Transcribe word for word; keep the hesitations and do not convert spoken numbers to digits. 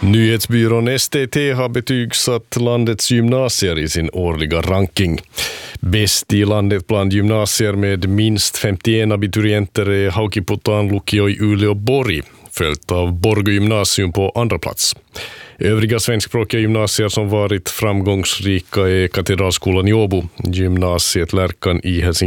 Nyhetsbyrån S T T har betygsatt landets gymnasier i sin årliga ranking. Bäst i landet bland gymnasier med minst femtioen abiturienter är Haukiputaan lukio i Uleåborg, följt av Borgå gymnasium på andra plats. Övriga svenskspråkiga gymnasier som varit framgångsrika är Katedralskolan i Åbo, gymnasiet Lärkan i Helsingfors